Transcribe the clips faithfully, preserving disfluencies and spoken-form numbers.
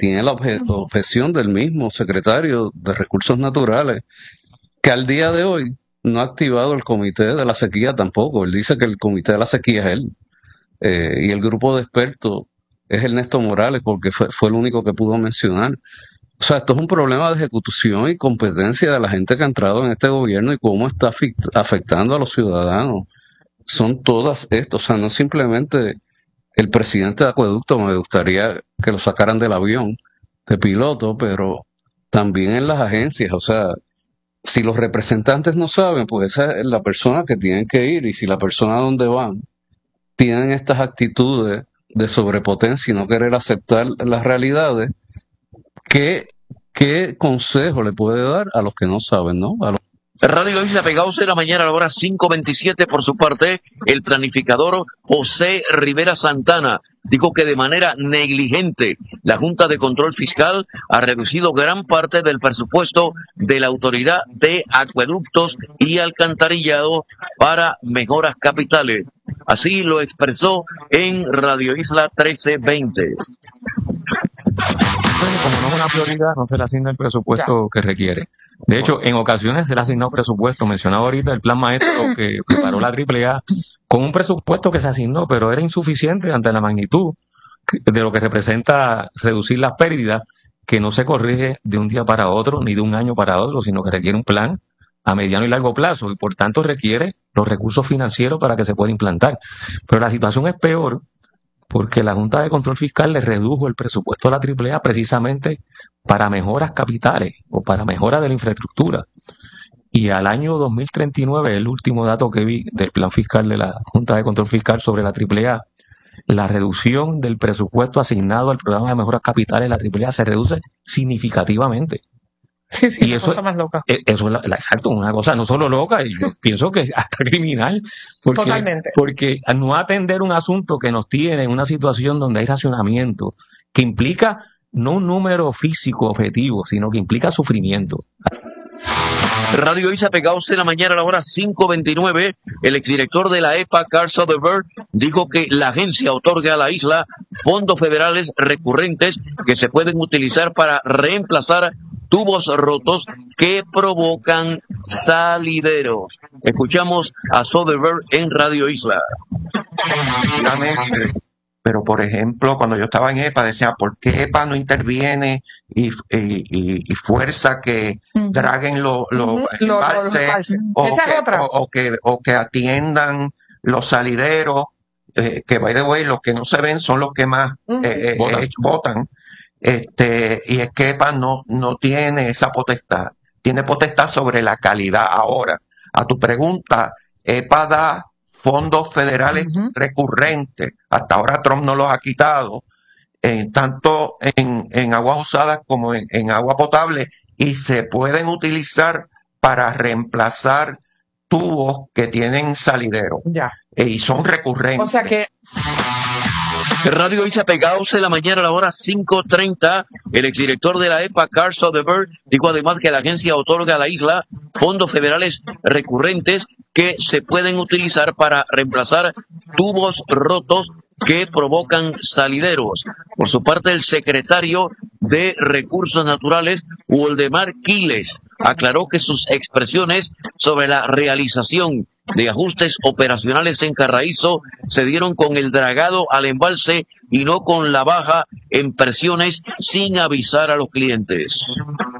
tiene la obje- objeción del mismo secretario de Recursos Naturales, que al día de hoy no ha activado el comité de la sequía tampoco. Él dice que el comité de la sequía es él. Eh, y el grupo de expertos es Ernesto Morales, porque fue, fue el único que pudo mencionar. O sea, esto es un problema de ejecución y competencia de la gente que ha entrado en este gobierno y cómo está afic- afectando a los ciudadanos. Son todas estas, o sea, no simplemente el presidente de Acueducto, me gustaría que lo sacaran del avión de piloto, pero también en las agencias, o sea, si los representantes no saben, pues esa es la persona que tienen que ir, y si la persona a donde van tienen estas actitudes de sobrepotencia y no querer aceptar las realidades, ¿qué, qué consejo le puede dar a los que no saben, ¿no? A los Radio Isla Pegados de la mañana a la hora cinco veintisiete. Por su parte, el planificador José Rivera Santana dijo que de manera negligente la Junta de Control Fiscal ha reducido gran parte del presupuesto de la Autoridad de Acueductos y Alcantarillado para mejoras capitales. Así lo expresó en Radio Isla trece veinte. Bueno, como no es una prioridad, no se le asigna el presupuesto que requiere. De hecho, en ocasiones se le ha asignado presupuesto. Mencionaba ahorita el plan maestro que preparó la Triple A con un presupuesto que se asignó, pero era insuficiente ante la magnitud de lo que representa reducir las pérdidas, que no se corrige de un día para otro ni de un año para otro, sino que requiere un plan a mediano y largo plazo y por tanto requiere los recursos financieros para que se pueda implantar. Pero la situación es peor porque la Junta de Control Fiscal le redujo el presupuesto a la Triple A precisamente para mejoras capitales o para mejora de la infraestructura. Y al año dos mil treinta y nueve, el último dato que vi del plan fiscal de la Junta de Control Fiscal sobre la Triple A, la reducción del presupuesto asignado al programa de mejoras capitales de la Triple A se reduce significativamente. Sí, sí, y una eso, cosa más loca. Eso es la, la, exacto, una cosa no solo loca, yo pienso que hasta criminal. Porque, Totalmente. Porque no atender un asunto que nos tiene en una situación donde hay racionamiento, que implica no un número físico objetivo, sino que implica sufrimiento. Radio Isla Pegados en la mañana a la hora cinco veintinueve. El exdirector de la E P A, Carl Soderberg, dijo que la agencia otorga a la isla fondos federales recurrentes que se pueden utilizar para reemplazar tubos rotos que provocan salideros. Escuchamos a Soderberg en Radio Isla. Pero, por ejemplo, cuando yo estaba en E P A, decía, ¿por qué E P A no interviene y, y, y, y fuerza que uh-huh. draguen los lo, uh-huh. embalses, o, Esa que, es otra. o, o, que, o que atiendan los salideros, eh, que, by the way, los que no se ven son los que más uh-huh. eh, eh, votan. Este, y es que E P A no, no tiene esa potestad, tiene potestad sobre la calidad. Ahora, a tu pregunta, E P A da fondos federales uh-huh. recurrentes, hasta ahora Trump no los ha quitado, eh, tanto en, en aguas usadas como en, en agua potable, y se pueden utilizar para reemplazar tubos que tienen salidero. Ya. Eh, y son recurrentes. O sea que Radio Isla Pegados en la mañana a la hora cinco treinta. El exdirector de la E P A, Carl Soderberg, dijo además que la agencia otorga a la isla fondos federales recurrentes que se pueden utilizar para reemplazar tubos rotos que provocan salideros. Por su parte, el secretario de Recursos Naturales, Waldemar Quiles, aclaró que sus expresiones sobre la realización de ajustes operacionales en Carraízo se dieron con el dragado al embalse y no con la baja en presiones sin avisar a los clientes.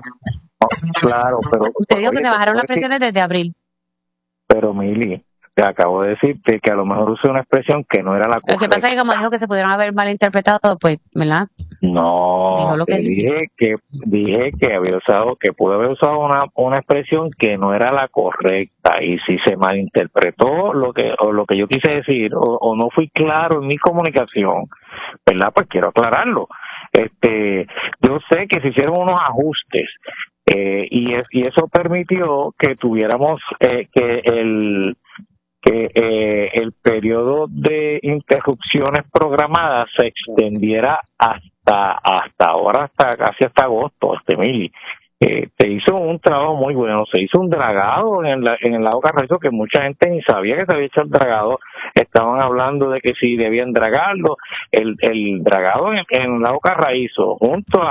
Claro, pero... Usted dijo que se bajaron las presiones desde abril. Pero, Mili, te acabo de decirte que a lo mejor usé una expresión que no era la correcta. Lo que pasa es que como dijo que se pudieron haber malinterpretado, pues, ¿verdad? No, dijo lo que dije que dije que había usado, que pude haber usado una, una expresión que no era la correcta, y si se malinterpretó lo que o lo que yo quise decir o, o no fui claro en mi comunicación, ¿verdad? Pues quiero aclararlo. Este, yo sé que se hicieron unos ajustes eh, y, es, y eso permitió que tuviéramos eh, que el que eh, el periodo de interrupciones programadas se extendiera hasta hasta ahora, hasta casi hasta agosto, este Mili. Eh, se hizo un trabajo muy bueno, se hizo un dragado en, la, en el lago Carraízo que mucha gente ni sabía que se había hecho el dragado, estaban hablando de que si debían dragarlo, el, el dragado en, en el lago Carraízo junto a